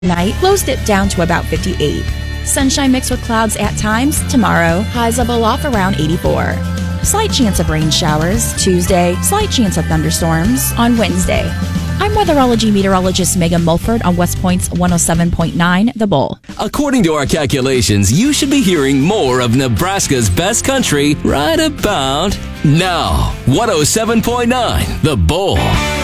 Night, lows dip down to about 58. Sunshine mixed with clouds at times. Tomorrow, highs level off around 84. Slight chance of rain showers. Tuesday, slight chance of thunderstorms. On Wednesday. I'm weatherology meteorologist Megan Mulford on West Point's 107.9 The Bull. According to our calculations, you should be hearing more of Nebraska's best country right about now. 107.9 The Bull.